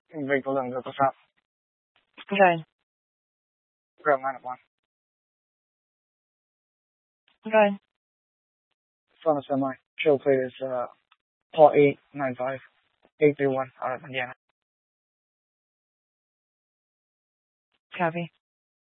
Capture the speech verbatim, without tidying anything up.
Vehicle and vehicle stop. Okay. Grab nine at one. Okay. Front of semi. Show plate is uh Paul eight nine five eight three one out of Indiana. Copy.